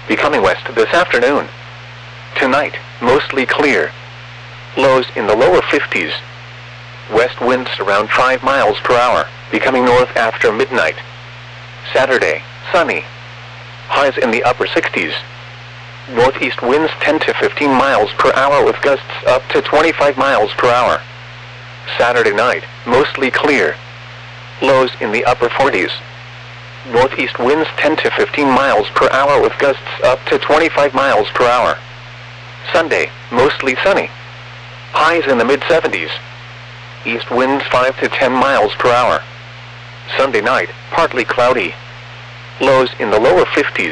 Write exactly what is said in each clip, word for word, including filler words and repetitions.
becoming west this afternoon. Tonight, mostly clear. Lows in the lower fifties. West winds around five miles per hour, becoming north after midnight. Saturday, sunny. Highs in the upper sixties. Northeast winds ten to fifteen miles per hour with gusts up to twenty-five miles per hour. Saturday night, mostly clear. Lows in the upper forties. Northeast winds ten to fifteen miles per hour with gusts up to twenty-five miles per hour. Sunday, mostly sunny. Highs in the mid-seventies. East winds five to ten miles per hour. Sunday night, partly cloudy. Lows in the lower fifties.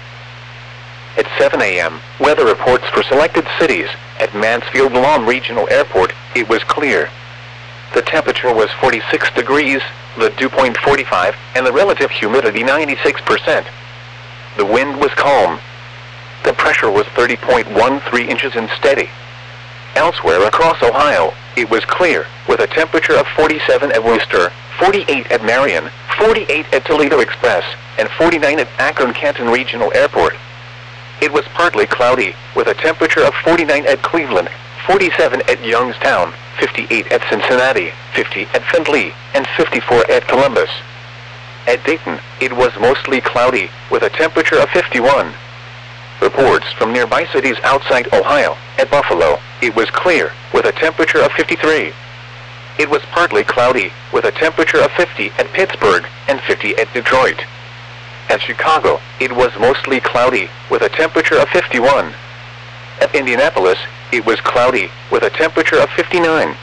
At seven a m, weather reports for selected cities. At Mansfield Lawn Regional Airport, it was clear. The temperature was forty-six degrees, the dew point forty-five, and the relative humidity ninety-six percent. The wind was calm. The pressure was thirty point one three inches and steady. Elsewhere across Ohio, it was clear, with a temperature of forty-seven at Worcester, forty-eight at Marion, forty-eight at Toledo Express, and forty-nine at Akron-Canton Regional Airport. It was partly cloudy, with a temperature of forty-nine at Cleveland, forty-seven at Youngstown, fifty-eight at Cincinnati, fifty at Findlay, and fifty-four at Columbus. At Dayton, it was mostly cloudy, with a temperature of fifty-one. Reports from nearby cities outside Ohio. At Buffalo, it was clear, with a temperature of fifty-three. It was partly cloudy, with a temperature of fifty at Pittsburgh, and fifty at Detroit. At Chicago, it was mostly cloudy, with a temperature of fifty-one. At Indianapolis, it was cloudy, with a temperature of fifty-nine.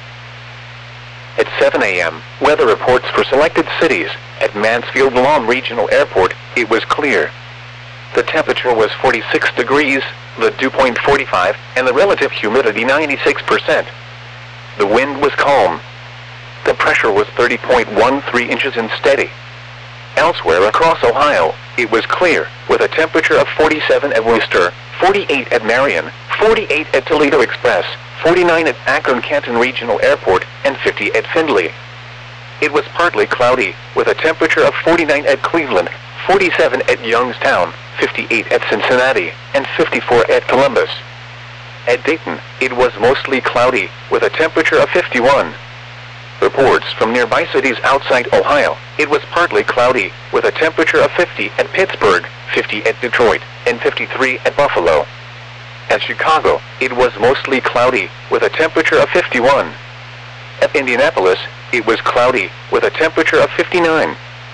At seven a m, weather reports for selected cities. At Mansfield Lawn Regional Airport, it was clear. The temperature was forty-six degrees, the dew point forty-five, and the relative humidity ninety-six percent. The wind was calm. The pressure was thirty point one three inches and steady. Elsewhere across Ohio, it was clear, with a temperature of forty-seven at Worcester, forty-eight at Marion, forty-eight at Toledo Express, forty-nine at Akron-Canton Regional Airport, and fifty at Findlay. It was partly cloudy, with a temperature of forty-nine at Cleveland, forty-seven at Youngstown, fifty-eight at Cincinnati, and fifty-four at Columbus. At Dayton, it was mostly cloudy, with a temperature of fifty-one. Reports from nearby cities outside Ohio, it was partly cloudy, with a temperature of fifty at Pittsburgh, fifty at Detroit, and fifty-three at Buffalo. At Chicago, it was mostly cloudy, with a temperature of fifty-one. At Indianapolis, it was cloudy, with a temperature of fifty-nine.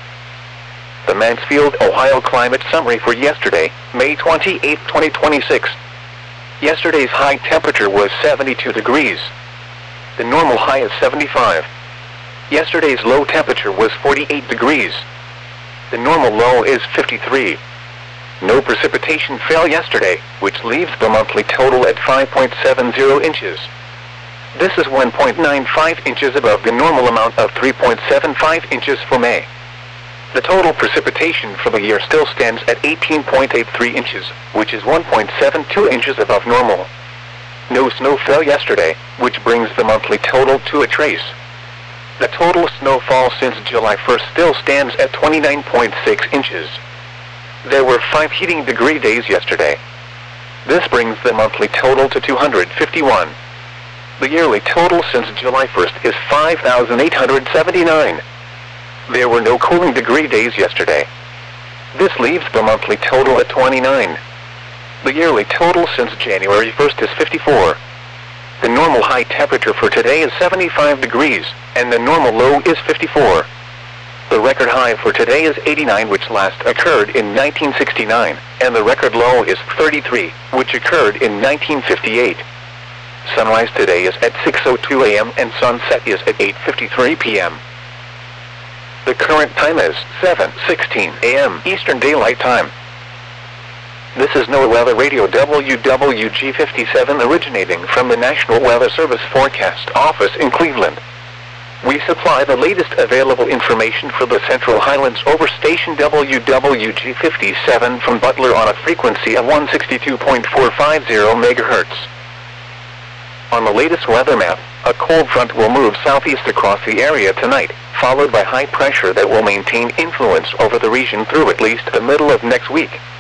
The Mansfield, Ohio climate summary for yesterday, May twenty-eighth, twenty twenty-six. Yesterday's high temperature was seventy-two degrees. The normal high is seventy-five. Yesterday's low temperature was forty-eight degrees. The normal low is fifty-three. No precipitation fell yesterday, which leaves the monthly total at five point seven zero inches. This is one point nine five inches above the normal amount of three point seven five inches for May. The total precipitation for the year still stands at eighteen point eight three inches, which is one point seven two inches above normal. No snow fell yesterday, which brings the monthly total to a trace. The total snowfall since July first still stands at twenty-nine point six inches. There were five heating degree days yesterday. This brings the monthly total to two hundred fifty-one. The yearly total since July first is five thousand eight hundred seventy-nine. There were no cooling degree days yesterday. This leaves the monthly total at twenty-nine. The yearly total since January first is fifty-four. The normal high temperature for today is seventy-five degrees, and the normal low is fifty-four. The record high for today is eighty-nine, which last occurred in nineteen sixty-nine, and the record low is thirty-three, which occurred in nineteen fifty-eight. Sunrise today is at six oh two a m and sunset is at eight fifty-three p m The current time is seven sixteen a m Eastern Daylight Time. This is NOAA Weather Radio W W G fifty-seven originating from the National Weather Service Forecast Office in Cleveland. We supply the latest available information for the Central Highlands over station W W G fifty-seven from Butler on a frequency of one sixty-two point four five zero megahertz. On the latest weather map, a cold front will move southeast across the area tonight, followed by high pressure that will maintain influence over the region through at least the middle of next week.